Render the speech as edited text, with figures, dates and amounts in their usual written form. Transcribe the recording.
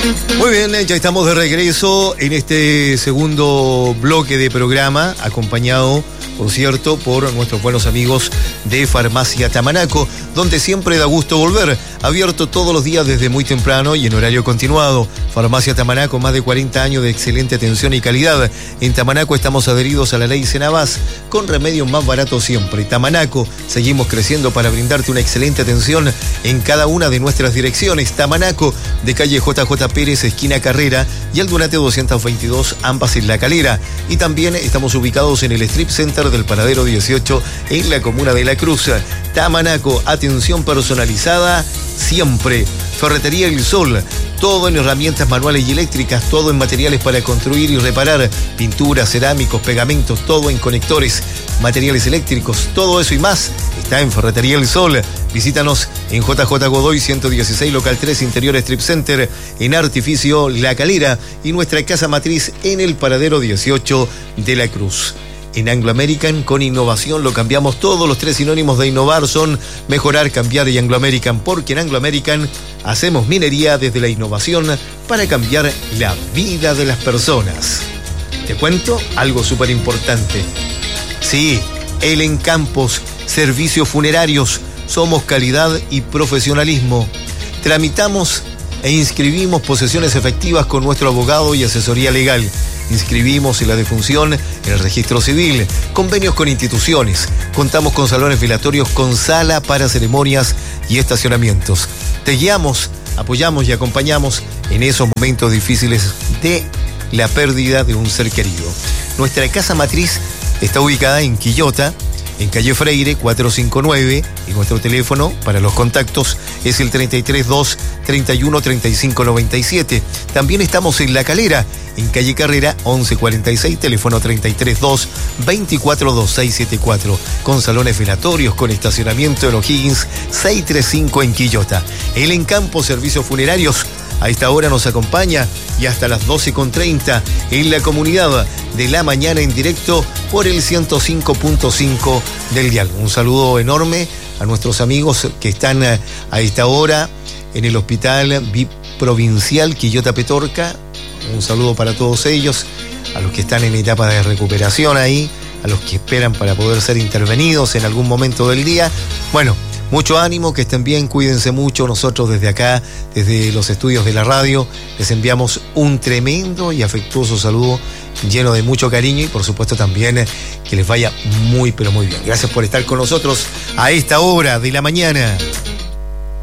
Muy bien, ya estamos de regreso en este segundo bloque de programa, acompañado, por cierto, por nuestros buenos amigos de Farmacia Tamanaco, donde siempre da gusto volver. Abierto todos los días desde muy temprano y en horario continuado. Farmacia Tamanaco, más de 40 años de excelente atención y calidad. En Tamanaco estamos adheridos a la ley Senabas, con remedios más baratos siempre. Tamanaco, seguimos creciendo para brindarte una excelente atención en cada una de nuestras direcciones. Tamanaco, de calle JJ Pérez, esquina Carrera, y Aldunate 222, ambas en La Calera. Y también estamos ubicados en el Strip Center del Paradero 18, en la comuna de La Cruz. Tamanaco, atención personalizada siempre. Ferretería El Sol, todo en herramientas manuales y eléctricas, todo en materiales para construir y reparar, pinturas, cerámicos, pegamentos, todo en conectores, materiales eléctricos, todo eso y más está en Ferretería El Sol. Visítanos en JJ Godoy 116, local 3, Interior Strip Center, en Artificio La Calera, y nuestra casa matriz en el Paradero 18 de La Cruz. En Anglo American, con innovación lo cambiamos todo. Los tres sinónimos de innovar son mejorar, cambiar y Anglo American, porque en Anglo American hacemos minería desde la innovación para cambiar la vida de las personas. Te cuento algo súper importante. Sí, Elen Campos, servicios funerarios. Somos calidad y profesionalismo. Tramitamos e inscribimos posesiones efectivas con nuestro abogado y asesoría legal. Inscribimos en la defunción en el registro civil, convenios con instituciones, contamos con salones velatorios con sala para ceremonias y estacionamientos. Te guiamos, apoyamos y acompañamos en esos momentos difíciles de la pérdida de un ser querido. Nuestra casa matriz está ubicada en Quillota, en calle Freire 459, y nuestro teléfono para los contactos es el 332 31 35 97. También estamos en La Calera, en calle Carrera 1146, teléfono 332 24 2674, con salones velatorios, con estacionamiento en O'Higgins 635 en Quillota. El Encampo Servicios Funerarios a esta hora nos acompaña, y hasta las 12:30 en la comunidad de la mañana en directo por el 105.5 del dial. Un saludo enorme a nuestros amigos que están a esta hora en el Hospital Biprovincial Quillota Petorca. Un saludo para todos ellos, a los que están en etapa de recuperación ahí, a los que esperan para poder ser intervenidos en algún momento del día. Bueno, mucho ánimo, que estén bien, cuídense mucho. Nosotros desde acá, desde los estudios de la radio, les enviamos un tremendo y afectuoso saludo lleno de mucho cariño, y por supuesto también que les vaya muy pero muy bien. Gracias por estar con nosotros a esta hora de la mañana.